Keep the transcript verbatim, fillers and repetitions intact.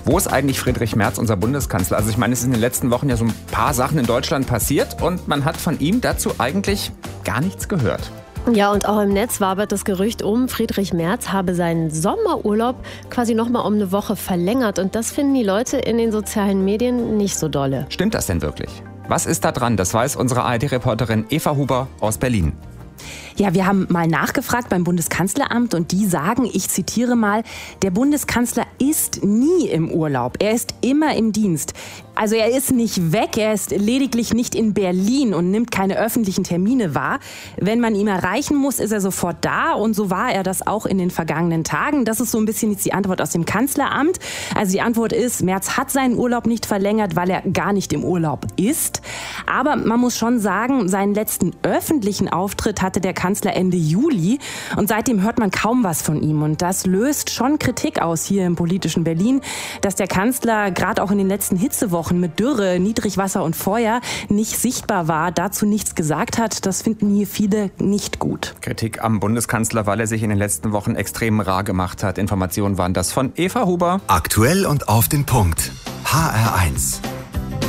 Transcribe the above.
Wo ist eigentlich Friedrich Merz, unser Bundeskanzler? Also ich meine, es ist in den letzten Wochen ja so ein paar Sachen in Deutschland passiert und man hat von ihm dazu eigentlich gar nichts gehört. Ja, und auch im Netz wabert das Gerücht um, Friedrich Merz habe seinen Sommerurlaub quasi nochmal um eine Woche verlängert. Und das finden die Leute in den sozialen Medien nicht so dolle. Stimmt das denn wirklich? Was ist da dran? Das weiß unsere A R D-Reporterin Eva Huber aus Berlin. Ja, wir haben mal nachgefragt beim Bundeskanzleramt und die sagen, ich zitiere mal, der Bundeskanzler ist nie im Urlaub, er ist immer im Dienst. Also er ist nicht weg, er ist lediglich nicht in Berlin und nimmt keine öffentlichen Termine wahr. Wenn man ihn erreichen muss, ist er sofort da und so war er das auch in den vergangenen Tagen. Das ist so ein bisschen jetzt die Antwort aus dem Kanzleramt. Also die Antwort ist, Merz hat seinen Urlaub nicht verlängert, weil er gar nicht im Urlaub ist. Aber man muss schon sagen, seinen letzten öffentlichen Auftritt hatte der Kanzler Ende Juli und seitdem hört man kaum was von ihm. Und das löst schon Kritik aus hier im politischen Berlin, dass der Kanzler gerade auch in den letzten Hitzewochen mit Dürre, Niedrigwasser und Feuer nicht sichtbar war, dazu nichts gesagt hat. Das finden hier viele nicht gut. Kritik am Bundeskanzler, weil er sich in den letzten Wochen extrem rar gemacht hat. Informationen waren das von Eva Huber. Aktuell und auf den Punkt. H R eins.